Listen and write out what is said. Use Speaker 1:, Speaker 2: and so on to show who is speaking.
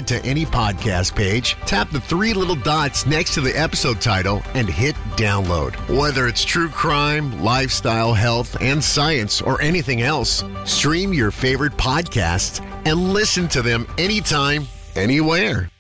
Speaker 1: to any podcast page, tap the three little dots next to the episode title and hit download. Whether it's true crime, lifestyle, health, and science, or anything else, stream your favorite podcasts and listen to them anytime, anywhere.